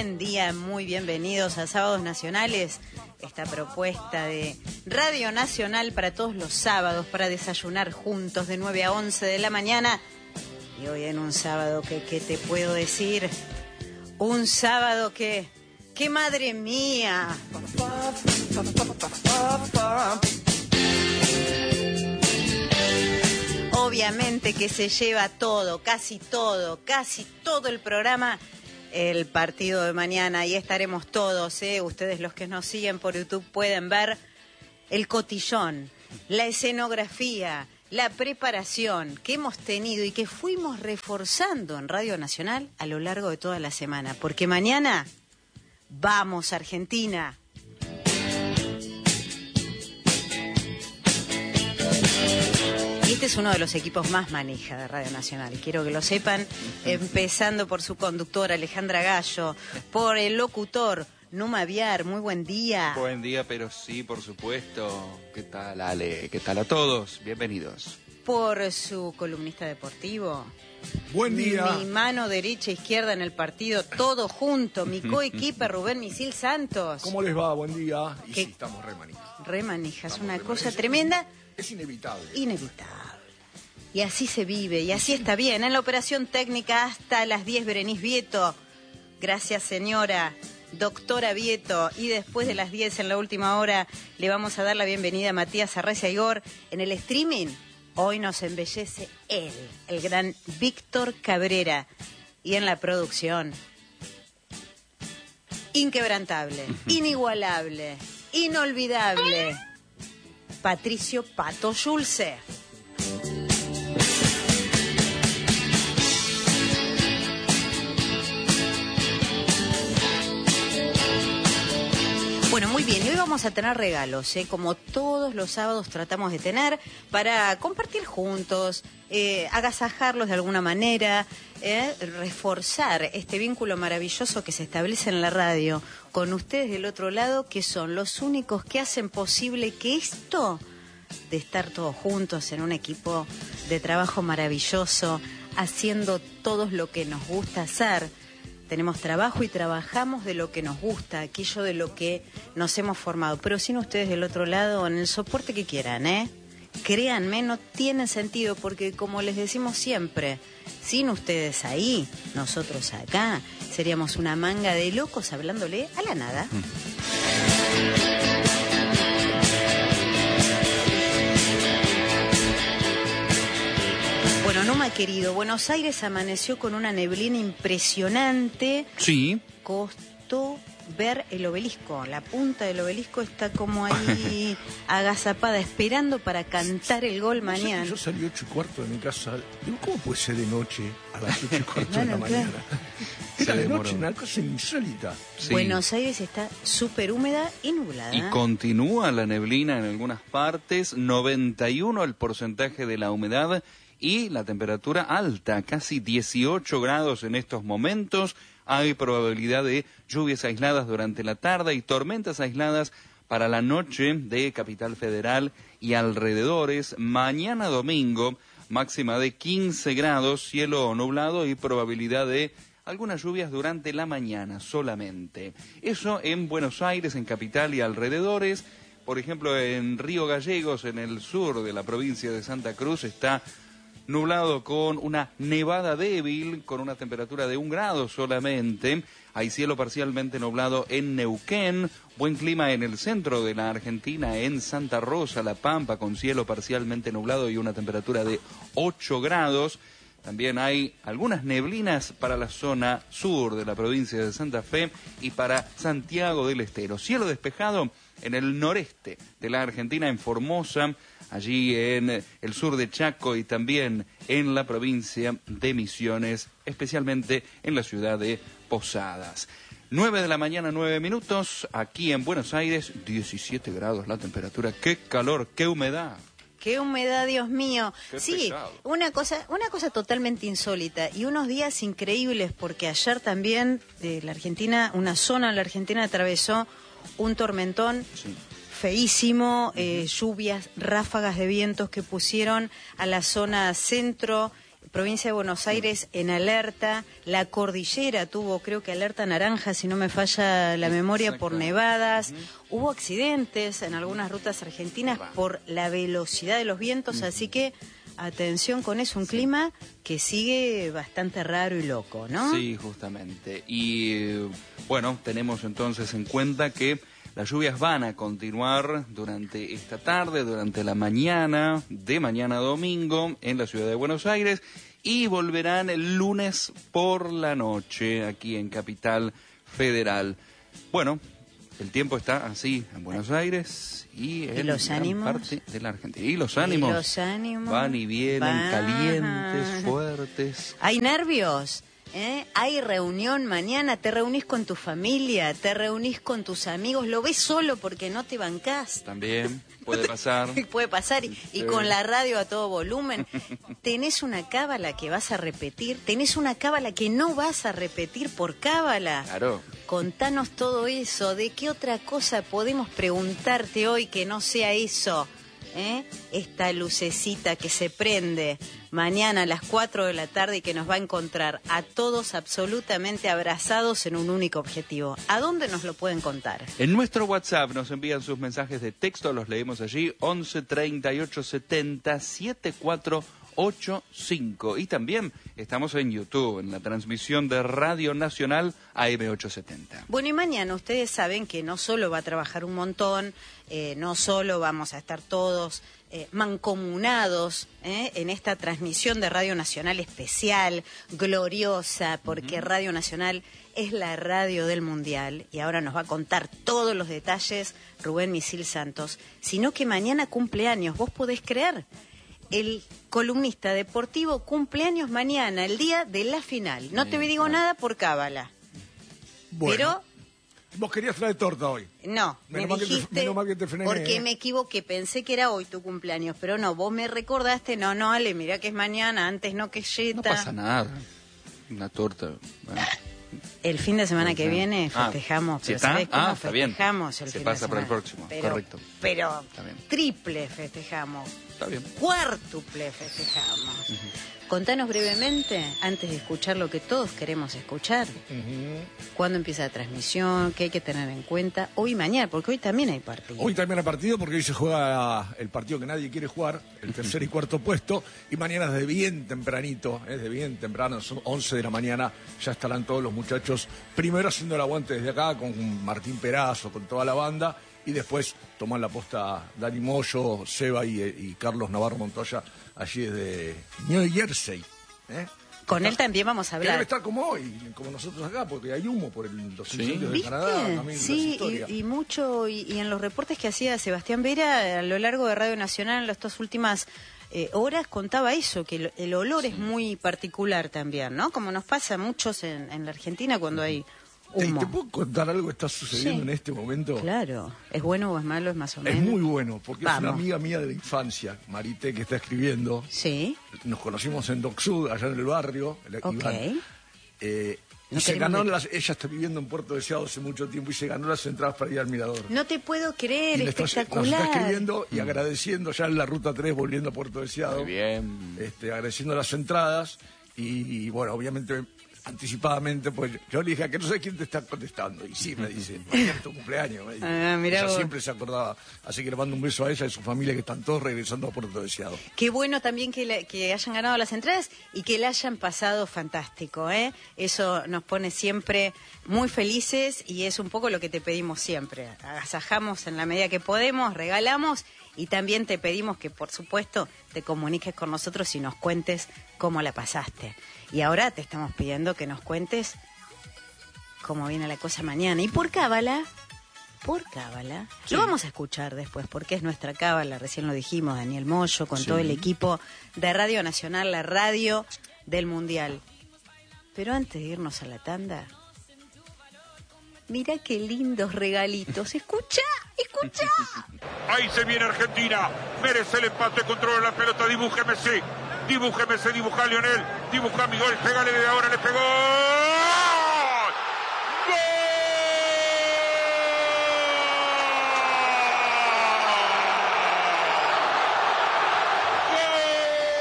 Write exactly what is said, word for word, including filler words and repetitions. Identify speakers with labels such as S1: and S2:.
S1: buen día, muy bienvenidos a Sábados Nacionales, esta propuesta de Radio Nacional para todos los sábados, para desayunar juntos de nueve a once de la mañana. Y hoy en un sábado que, ¿qué te puedo decir? Un sábado que, ¡qué madre mía! Obviamente que se lleva todo, casi todo, casi todo el programa, el partido de mañana. Y estaremos todos, ¿eh? Ustedes los que nos siguen por YouTube pueden ver el cotillón, la escenografía, la preparación que hemos tenido y que fuimos reforzando en Radio Nacional a lo largo de toda la semana. Porque mañana vamos a Argentina. Este es uno de los equipos más manija de Radio Nacional, quiero que lo sepan, empezando por su conductora Alejandra Gallo, por el locutor Numa Viar. Muy buen día.
S2: Buen día, pero sí, por supuesto. ¿Qué tal, Ale? ¿Qué tal a todos? Bienvenidos.
S1: Por su columnista deportivo.
S3: Buen día.
S1: Mi mano derecha e izquierda en el partido, todo junto, mi coequiper Rubén Misil Santos.
S3: ¿Cómo les va? Buen día. Y
S1: ¿Qué?
S3: sí, estamos re manijas.
S1: Re manijas,
S3: Estamos
S1: una
S3: re
S1: cosa
S3: manijas.
S1: tremenda.
S3: Es inevitable.
S1: Inevitable. Y así se vive, y así está bien. En la operación técnica hasta las diez, Berenice Vieto. Gracias, señora doctora Vieto. Y después de las diez, en la última hora, le vamos a dar la bienvenida a Matías Arracia Igor. En el streaming, hoy nos embellece él, el gran Víctor Cabrera. Y en la producción, inquebrantable, inigualable, inolvidable, Patricio Pato Schulze. Bueno, muy bien, y hoy vamos a tener regalos, ¿eh? Como todos los sábados tratamos de tener, para compartir juntos, eh, agasajarlos de alguna manera, eh, reforzar este vínculo maravilloso que se establece en la radio con ustedes del otro lado, que son los únicos que hacen posible que esto de estar todos juntos en un equipo de trabajo maravilloso, haciendo todos lo que nos gusta hacer. Tenemos trabajo y trabajamos de lo que nos gusta, aquello de lo que nos hemos formado. Pero sin ustedes del otro lado, en el soporte que quieran, ¿eh? Créanme, no tiene sentido, porque como les decimos siempre, sin ustedes ahí, nosotros acá, seríamos una manga de locos hablándole a la nada. Mm. Bueno, Numa querido, Buenos Aires amaneció con una neblina impresionante.
S2: Sí.
S1: Costó ver el obelisco. La punta del obelisco está como ahí agazapada, esperando para cantar el gol mañana.
S3: Yo salí ocho y cuarto de mi casa. Digo, ¿cómo puede ser de noche a las ocho y cuarto
S1: Bueno,
S3: de la
S1: claro.
S3: mañana? Era de noche, una cosa insólita.
S2: Sí.
S1: Buenos Aires está súper húmeda y nublada.
S2: Y continúa la neblina en algunas partes, noventa y uno el porcentaje de la humedad y la temperatura alta, casi dieciocho grados en estos momentos. Hay probabilidad de lluvias aisladas durante la tarde y tormentas aisladas para la noche de Capital Federal y alrededores. Mañana domingo, máxima de quince grados, cielo nublado y probabilidad de algunas lluvias durante la mañana solamente. Eso en Buenos Aires, en Capital y alrededores. Por ejemplo, en Río Gallegos, en el sur de la provincia de Santa Cruz, está nublado con una nevada débil, con una temperatura de un grado solamente. Hay cielo parcialmente nublado en Neuquén, buen clima en el centro de la Argentina, en Santa Rosa, La Pampa, con cielo parcialmente nublado y una temperatura de ocho grados. También hay algunas neblinas para la zona sur de la provincia de Santa Fe y para Santiago del Estero. Cielo despejado en el noreste de la Argentina, en Formosa, allí en el sur de Chaco y también en la provincia de Misiones, especialmente en la ciudad de Posadas. nueve de la mañana, nueve minutos, aquí en Buenos Aires, diecisiete grados la temperatura. ¡Qué calor, qué humedad!
S1: ¡Qué humedad, Dios mío!
S2: Qué
S1: sí,
S2: pesado.
S1: una cosa, una cosa totalmente insólita y unos días increíbles, porque ayer también eh, la Argentina, una zona de la Argentina atravesó un tormentón
S2: Sí.
S1: feísimo, eh, lluvias, ráfagas de vientos que pusieron a la zona centro provincia de Buenos Aires en alerta, la cordillera tuvo creo que alerta naranja, si no me falla la memoria, por nevadas, uh-huh. Hubo accidentes en algunas rutas argentinas por la velocidad de los vientos, uh-huh. Así que atención con eso, un clima que sigue bastante raro y loco, ¿no?
S2: Sí, justamente. Y bueno, tenemos entonces en cuenta que las lluvias van a continuar durante esta tarde, durante la mañana, de mañana a domingo, en la ciudad de Buenos Aires, y volverán el lunes por la noche aquí en Capital Federal. Bueno, el tiempo está así en Buenos Aires y en
S1: ¿Y los
S2: gran
S1: ánimos?
S2: parte de la Argentina. Y los ánimos,
S1: ¿Y los ánimos?
S2: van y vienen,
S1: van.
S2: calientes, fuertes.
S1: ¿Hay nervios? ¿Eh? Hay reunión mañana, te reunís con tu familia, te reunís con tus amigos, lo ves solo porque no te bancás.
S2: También puede pasar.
S1: Puede pasar, y, y
S2: Sí.
S1: con la radio a todo volumen. Tenés una cábala que vas a repetir, tenés una cábala que no vas a repetir por cábala.
S2: Claro.
S1: Contanos todo eso, ¿de qué otra cosa podemos preguntarte hoy que no sea eso? ¿Eh? Esta lucecita que se prende mañana a las cuatro de la tarde y que nos va a encontrar a todos absolutamente abrazados en un único objetivo. ¿A dónde nos lo pueden contar?
S2: En nuestro WhatsApp nos envían sus mensajes de texto, los leemos allí, once treinta y ocho setenta setenta y cuatro ochenta y cinco. Y también estamos en YouTube, en la transmisión de Radio Nacional A M ochocientos setenta.
S1: Bueno, y mañana ustedes saben que no solo va a trabajar un montón, eh, no solo vamos a estar todos eh, mancomunados eh, en esta transmisión de Radio Nacional especial, gloriosa, porque uh-huh. Radio Nacional es la radio del Mundial, y ahora nos va a contar todos los detalles Rubén Misil Santos, sino que mañana cumpleaños, ¿vos podés creer? El columnista deportivo cumpleaños mañana, el día de la final. No te digo nada por cábala.
S3: Bueno,
S1: pero
S3: vos querías traer torta hoy.
S1: no,
S3: Menos
S1: me
S3: mal que te-
S1: dijiste,
S3: menos mal que te frené,
S1: porque
S3: ¿eh?
S1: me equivoqué, pensé que era hoy tu cumpleaños, pero no, vos me recordaste, no, no, Ale, mirá que es mañana, antes no que yeta.
S2: No pasa nada. Una torta. Bueno.
S1: El fin de semana que
S2: Ah,
S1: viene festejamos,
S2: ¿sí
S1: pero
S2: está?
S1: ¿sabés cómo
S2: Ah, está bien.
S1: festejamos el
S2: Se
S1: fin
S2: pasa
S1: de
S2: para el
S1: semana?
S2: próximo,
S1: Pero-
S2: correcto.
S1: Pero
S2: Está bien.
S1: triple festejamos,
S2: Está bien.
S1: cuártuple festejamos. Contanos brevemente, antes de escuchar lo que todos queremos escuchar, ¿cuándo empieza la transmisión? ¿Qué hay que tener en cuenta? Hoy y mañana, porque hoy también hay partido.
S3: Hoy también hay partido porque hoy se juega el partido que nadie quiere jugar, el tercer y cuarto puesto, y mañana desde bien tempranito, es de bien temprano, son once de la mañana, ya estarán todos los muchachos, primero haciendo el aguante desde acá con Martín Perazo, con toda la banda, y después toman la posta Dani Moyo, Seba y, y Carlos Navarro Montoya, allí desde New Jersey. ¿eh?
S1: Con él también vamos a
S3: Que debe
S1: hablar.
S3: estar como hoy, como nosotros acá, porque hay humo por el, los
S2: Sí.
S3: incendios de
S1: ¿Viste?
S3: Canadá, también
S1: Sí,
S3: las historias.
S1: y, y mucho, y, y en los reportes que hacía Sebastián Vera a lo largo de Radio Nacional en estas últimas eh, horas contaba eso, que el, el olor es muy particular también, ¿no? Como nos pasa a muchos en, en la Argentina cuando hay
S3: ¿Te,
S1: humo.
S3: ¿Te puedo contar algo que está sucediendo
S1: Sí.
S3: en este momento?
S1: Claro, ¿es bueno o es malo? Es más o
S3: Es
S1: menos.
S3: muy bueno, porque es una
S1: Vamos.
S3: amiga mía de la infancia, Marité, que está escribiendo.
S1: Sí,
S3: Nos conocimos en Dock Sud, allá en el barrio. el-
S1: ok.
S3: Iván. Eh, y
S1: No
S3: se
S1: queremos
S3: ganó
S1: de-
S3: las, ella está viviendo en Puerto Deseado hace mucho tiempo y se ganó las entradas para ir al Mirador.
S1: No te puedo creer,
S3: y le está-
S1: espectacular.
S3: nos está escribiendo y agradeciendo ya en la ruta tres volviendo a Puerto Deseado.
S2: Muy bien.
S3: Este, agradeciendo las entradas y, y, bueno, obviamente anticipadamente, pues yo le dije, ¿a que no sé quién te está contestando? Y sí, me dice, mañana es tu cumpleaños. Me dice.
S1: Ah, mirá
S3: Ella
S1: vos.
S3: siempre se acordaba. Así que le mando un beso a ella y a su familia que están todos regresando a Puerto Deseado.
S1: Qué bueno también que, la- que hayan ganado las entradas y que la hayan pasado fantástico, ¿eh? Eso nos pone siempre muy felices y es un poco lo que te pedimos siempre. Agasajamos en la medida que podemos, regalamos y también te pedimos que, por supuesto, te comuniques con nosotros y nos cuentes cómo la pasaste. Y ahora te estamos pidiendo que nos cuentes cómo viene la cosa mañana. Y por cábala... Por cábala. Lo vamos a escuchar después porque es nuestra cábala, recién lo dijimos, Daniel Moyo, con
S2: Sí.
S1: todo el equipo de Radio Nacional, la radio del Mundial. Pero antes de irnos a la tanda, mira qué lindos regalitos. Escucha, escucha.
S4: Ahí se viene Argentina, merece el empate, controla la pelota, dibuje Messi, dibuje Messi, dibuja Lionel, dibuja Miguel, pegale de ahora, le pegó.